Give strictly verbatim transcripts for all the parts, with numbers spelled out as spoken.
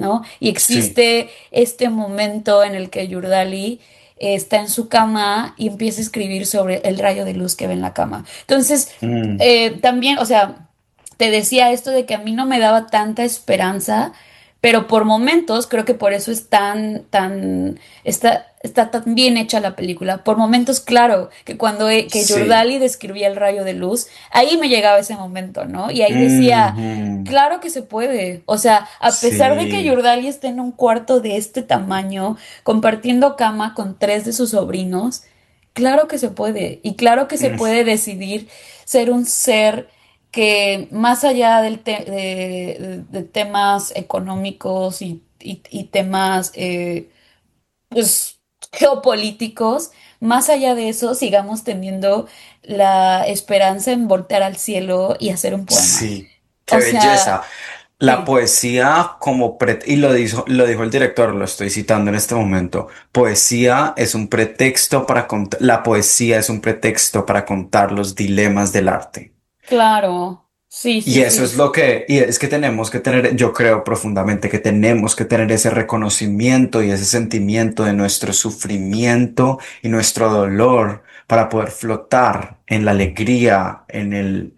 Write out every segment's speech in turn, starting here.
¿no? Y Sí. existe este momento en el que Yurdali eh, está en su cama y empieza a escribir sobre el rayo de luz que ve en la cama. Entonces, Mm, eh, también, o sea, te decía esto de que a mí no me daba tanta esperanza, pero por momentos creo que por eso es tan, tan, está, está tan bien hecha la película. Por momentos, claro, que cuando e- que sí. Jordali describía el rayo de luz, ahí me llegaba ese momento, ¿no? Y ahí decía, Ujú, claro que se puede. O sea, a pesar de que sí. Jordali esté en un cuarto de este tamaño, compartiendo cama con tres de sus sobrinos, claro que se puede. Y claro que se Mm, puede decidir ser un ser que más allá del te- de, de temas económicos y, y- y temas eh, pues, geopolíticos, más allá de eso, sigamos teniendo la esperanza en voltear al cielo y hacer un poema. sí. Qué O sea, belleza. La sí, poesía como pre- y lo dijo, lo dijo el director, lo estoy citando en este momento. Poesía es un pretexto para contar, la poesía es un pretexto para contar los dilemas del arte. claro, sí, sí, Y eso es sí. lo que, y es que tenemos que tener, yo creo profundamente que tenemos que tener ese reconocimiento y ese sentimiento de nuestro sufrimiento y nuestro dolor para poder flotar en la alegría, en el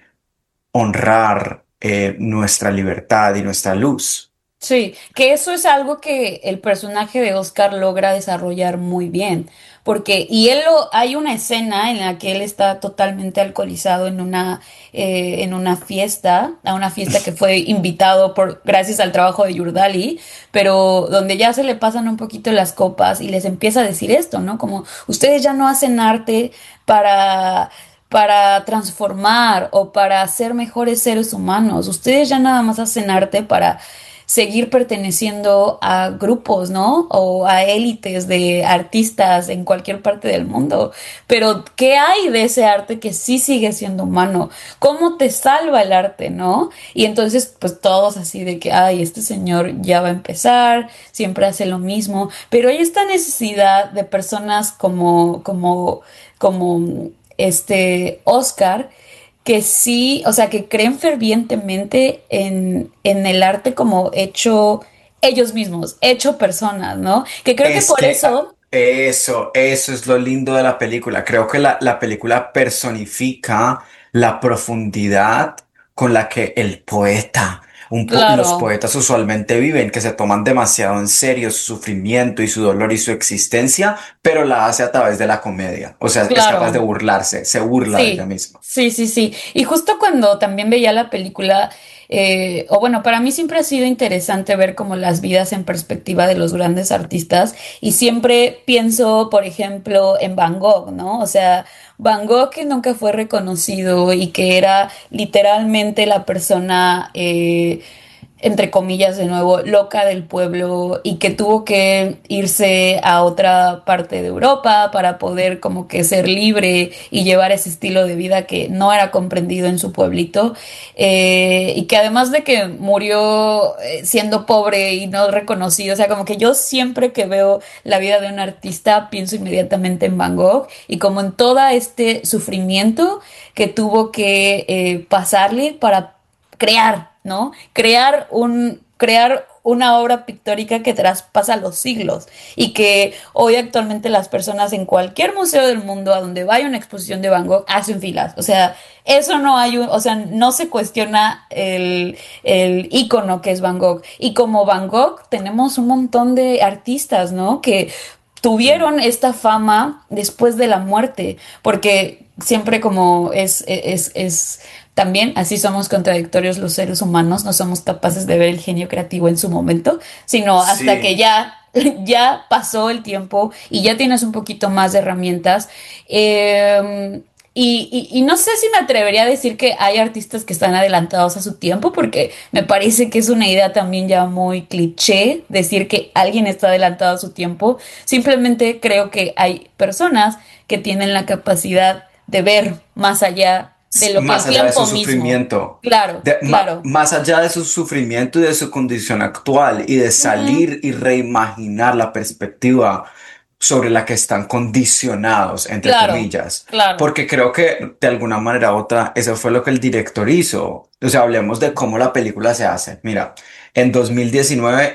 honrar eh, nuestra libertad y nuestra luz. Sí, que eso es algo que el personaje de Oscar logra desarrollar muy bien, porque, y él lo, hay una escena en la que él está totalmente alcoholizado en una, eh, en una fiesta, a una fiesta que fue invitado por, gracias al trabajo de Yurdali, pero donde ya se le pasan un poquito las copas y les empieza a decir esto, ¿no? Como, ustedes ya no hacen arte para para transformar o para ser mejores seres humanos. Ustedes ya nada más hacen arte para seguir perteneciendo a grupos, ¿no? O a élites de artistas en cualquier parte del mundo. Pero, ¿qué hay de ese arte que sí sigue siendo humano? ¿Cómo te salva el arte, no? Y entonces, pues todos así de que, ay, este señor ya va a empezar, siempre hace lo mismo. Pero hay esta necesidad de personas como, como, como este Oscar que sí, o sea, que creen fervientemente en, en el arte como hecho ellos mismos, hecho personas, ¿no? Que creo que Es por que ah, eso, eso, eso es lo lindo de la película. Creo que la, la película personifica la profundidad con la que el poeta, un po- los claro, poetas usualmente viven, que se toman demasiado en serio su sufrimiento y su dolor y su existencia, pero la hace a través de la comedia. O sea, es capaz de claro. burlarse, se burla de ella Sí, misma. sí, sí, sí. Y justo cuando también veía la película, eh, o bueno, para mí siempre ha sido interesante ver como las vidas en perspectiva de los grandes artistas y siempre pienso, por ejemplo, en Van Gogh, ¿no? O sea, Van Gogh que nunca fue reconocido y que era literalmente la persona... eh, entre comillas de nuevo, loca del pueblo y que tuvo que irse a otra parte de Europa para poder como que ser libre y llevar ese estilo de vida que no era comprendido en su pueblito. Eh, y que además de que murió eh, siendo pobre y no reconocido, o sea, como que yo siempre que veo la vida de un artista pienso inmediatamente en Van Gogh y como en todo este sufrimiento que tuvo que eh, pasarle para crear, ¿no? Crear un, crear una obra pictórica que traspasa los siglos y que hoy actualmente las personas en cualquier museo del mundo a donde vaya una exposición de Van Gogh hacen filas. O sea, eso no hay un, o sea, no se cuestiona el, el ícono que es Van Gogh. Y como Van Gogh tenemos un montón de artistas, ¿no? Que Sí. tuvieron esta fama después de la muerte, porque siempre como es, es, es, también así somos contradictorios los seres humanos, no somos capaces de ver el genio creativo en su momento, sino hasta que Sí. ya, ya pasó el tiempo y ya tienes un poquito más de herramientas. Eh, y, y, y no sé si me atrevería a decir que hay artistas que están adelantados a su tiempo, porque me parece que es una idea también ya muy cliché decir que alguien está adelantado a su tiempo. Simplemente creo que hay personas que tienen la capacidad de ver más allá de lo que el Más allá de su tiempo mismo. sufrimiento, Claro, de- ma- claro. más allá de su sufrimiento y de su condición actual y de Ujú, salir y reimaginar la perspectiva sobre la que están condicionados, entre claro, comillas, claro. porque creo que de alguna manera u otra eso fue lo que el director hizo. O sea, hablemos de cómo la película se hace. Mira, en dos mil diecinueve